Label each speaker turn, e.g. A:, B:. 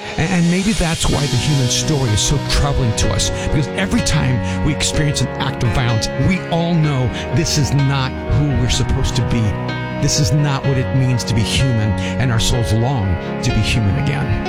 A: And maybe that's why the human story is so troubling to us, because every time we experience an act of violence, we all know this is not who we're supposed to be. This is not what it means to be human, and our souls long to be human again.